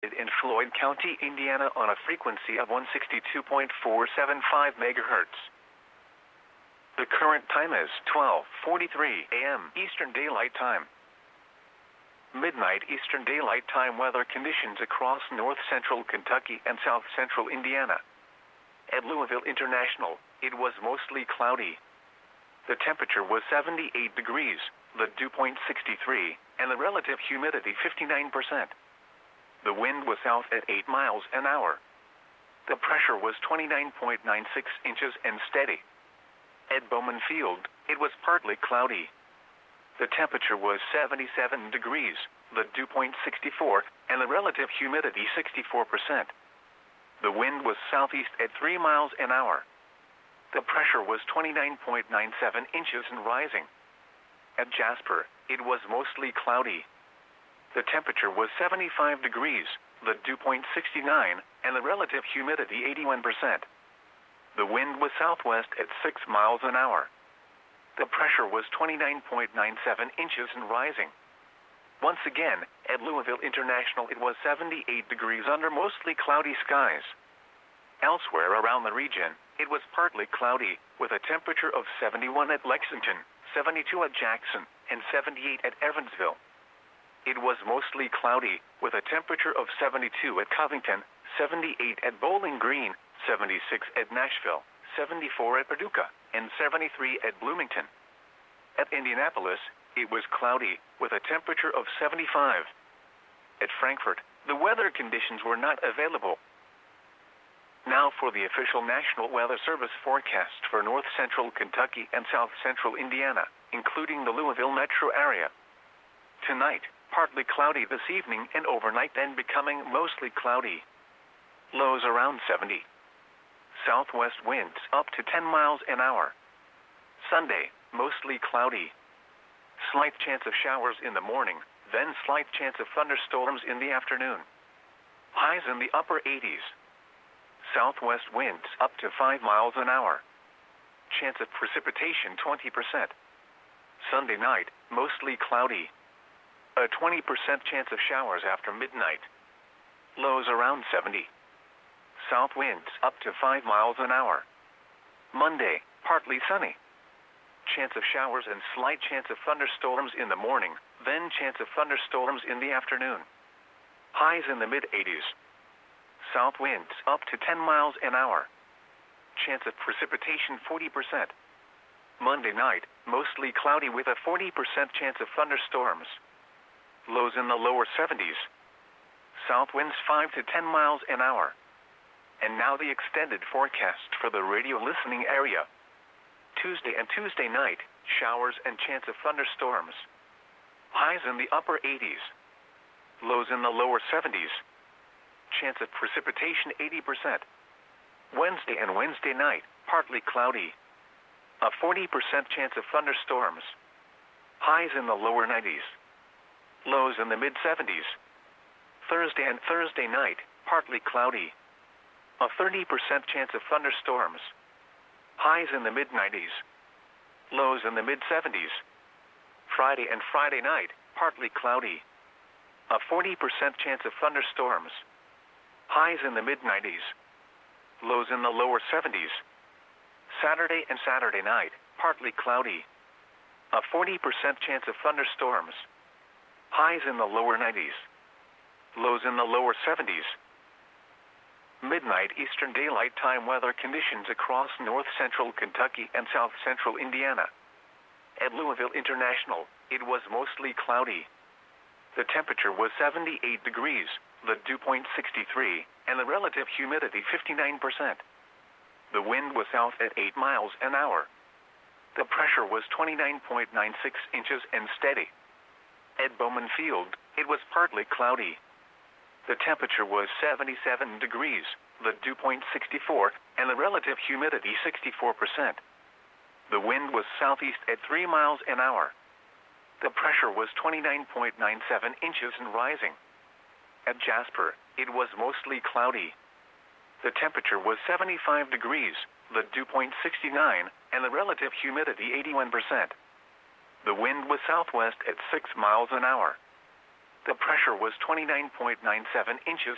in Floyd County, Indiana on a frequency of 162.475 MHz. The current time is 12:43 a.m. Eastern Daylight Time. Midnight Eastern Daylight Time weather conditions across north central Kentucky and south central Indiana. At Louisville International, it was mostly cloudy. The temperature was 78 degrees, the dew point 63, and the relative humidity 59%. The wind was south at 8 miles an hour. The pressure was 29.96 inches and steady. At Bowman Field, it was partly cloudy. The temperature was 77 degrees, the dew point 64, and the relative humidity 64%. The wind was southeast at 3 miles an hour. The pressure was 29.97 inches and rising. At Jasper, it was mostly cloudy. The temperature was 75 degrees, the dew point 69, and the relative humidity 81%. The wind was southwest at 6 miles an hour. The pressure was 29.97 inches and rising. Once again, at Louisville International, it was 78 degrees under mostly cloudy skies. Elsewhere around the region, it was partly cloudy, with a temperature of 71 at Lexington, 72 at Jackson, and 78 at Evansville. It was mostly cloudy, with a temperature of 72 at Covington, 78 at Bowling Green, 76 at Nashville, 74 at Paducah, and 73 at Bloomington. At Indianapolis, it was cloudy, with a temperature of 75. At Frankfort, the weather conditions were not available. Now for the official National Weather Service forecast for north central Kentucky and south central Indiana, including the Louisville metro area. Tonight, partly cloudy this evening and overnight, then becoming mostly cloudy. Lows around 70. Southwest winds up to 10 miles an hour. Sunday, mostly cloudy. Slight chance of showers in the morning, then slight chance of thunderstorms in the afternoon. Highs in the upper 80s. Southwest winds up to 5 miles an hour. Chance of precipitation 20%. Sunday night, mostly cloudy. A 20% chance of showers after midnight. Lows around 70. South winds up to 5 miles an hour. Monday, partly sunny. Chance of showers and slight chance of thunderstorms in the morning, then chance of thunderstorms in the afternoon. Highs in the mid-80s. South winds up to 10 miles an hour. Chance of precipitation 40%. Monday night, mostly cloudy with a 40% chance of thunderstorms. Lows in the lower 70s. South winds 5 to 10 miles an hour. And now the extended forecast for the radio listening area. Tuesday and Tuesday night, showers and chance of thunderstorms. Highs in the upper 80s. Lows in the lower 70s. Chance of precipitation 80%. Wednesday and Wednesday night, partly cloudy. A 40% chance of thunderstorms. Highs in the lower 90s. Lows in the mid-70s. Thursday and Thursday night, partly cloudy. A 30% chance of thunderstorms. Highs in the mid-90s. Lows in the mid-70s. Friday and Friday night, partly cloudy. A 40% chance of thunderstorms. Highs in the mid-90s. Lows in the lower 70s. Saturday and Saturday night, partly cloudy. A 40% chance of thunderstorms. Highs in the lower 90s. Lows in the lower 70s. Midnight Eastern Daylight Time weather conditions across north central Kentucky and south central Indiana. At Louisville International, it was mostly cloudy. The temperature was 78 degrees, the dew point 63, and the relative humidity 59%. The wind was south at 8 miles an hour. The pressure was 29.96 inches and steady. At Bowman Field, it was partly cloudy. The temperature was 77 degrees, the dew point 64, and the relative humidity 64%. The wind was southeast at 3 miles an hour. The pressure was 29.97 inches and rising. At Jasper, it was mostly cloudy. The temperature was 75 degrees, the dew point 69, and the relative humidity 81%. The wind was southwest at 6 miles an hour. The pressure was 29.97 inches